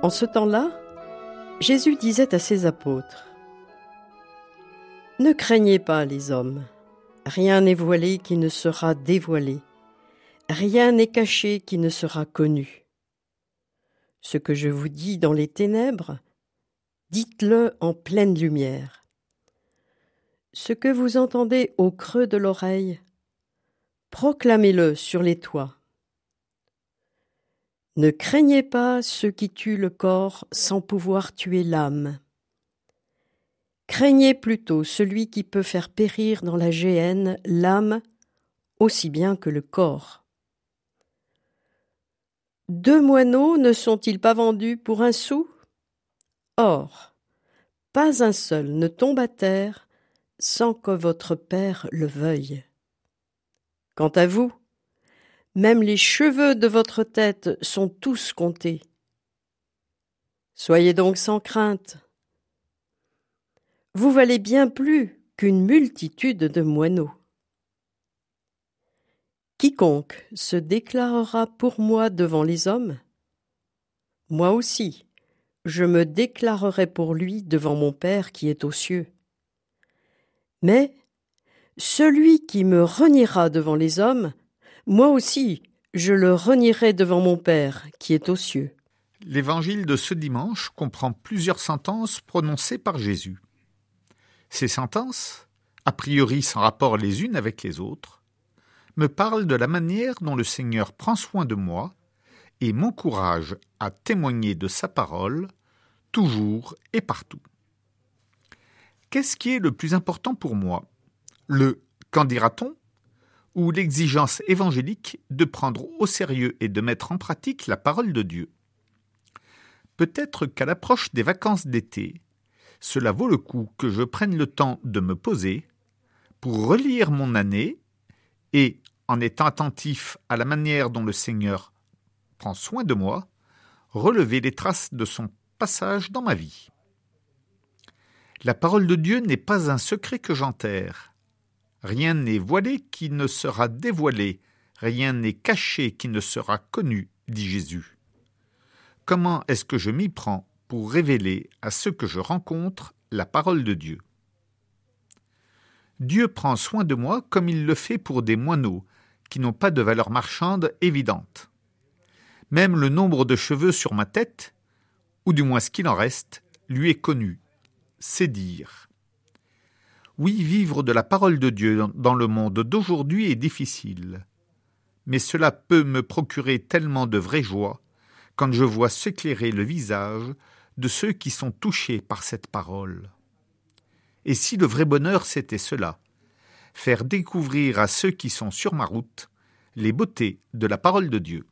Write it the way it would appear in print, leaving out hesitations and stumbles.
En ce temps-là, Jésus disait à ses apôtres : « Ne craignez pas les hommes, rien n'est voilé qui ne sera dévoilé, rien n'est caché qui ne sera connu. Ce que je vous dis dans les ténèbres, dites-le en pleine lumière. Ce que vous entendez au creux de l'oreille, proclamez-le sur les toits. Ne craignez pas ceux qui tuent le corps sans pouvoir tuer l'âme. Craignez plutôt celui qui peut faire périr dans la géhenne l'âme aussi bien que le corps. 2 moineaux ne sont-ils pas vendus pour 1 sou ? Or, pas un seul ne tombe à terre sans que votre Père le veuille. Quant à vous, même les cheveux de votre tête sont tous comptés. Soyez donc sans crainte. Vous valez bien plus qu'une multitude de moineaux. Quiconque se déclarera pour moi devant les hommes, moi aussi, je me déclarerai pour lui devant mon Père qui est aux cieux. Mais celui qui me reniera devant les hommes, moi aussi, je le renierai devant mon Père qui est aux cieux. » L'évangile de ce dimanche comprend plusieurs sentences prononcées par Jésus. Ces sentences, a priori sans rapport les unes avec les autres, me parlent de la manière dont le Seigneur prend soin de moi et m'encourage à témoigner de sa parole, toujours et partout. Qu'est-ce qui est le plus important pour moi ? Le « qu'en dira-t-on » ou l'exigence évangélique de prendre au sérieux et de mettre en pratique la parole de Dieu ? Peut-être qu'à l'approche des vacances d'été, cela vaut le coup que je prenne le temps de me poser pour relire mon année et, en étant attentif à la manière dont le Seigneur prend soin de moi, relever les traces de son passage dans ma vie. La parole de Dieu n'est pas un secret que j'enterre. Rien n'est voilé qui ne sera dévoilé, rien n'est caché qui ne sera connu, dit Jésus. Comment est-ce que je m'y prends pour révéler à ceux que je rencontre la parole de Dieu ? Dieu prend soin de moi comme il le fait pour des moineaux qui n'ont pas de valeur marchande évidente. Même le nombre de cheveux sur ma tête, ou du moins ce qu'il en reste, lui est connu. C'est dire. Oui, vivre de la parole de Dieu dans le monde d'aujourd'hui est difficile, mais cela peut me procurer tellement de vraie joie quand je vois s'éclairer le visage de ceux qui sont touchés par cette parole. Et si le vrai bonheur c'était cela, faire découvrir à ceux qui sont sur ma route les beautés de la parole de Dieu.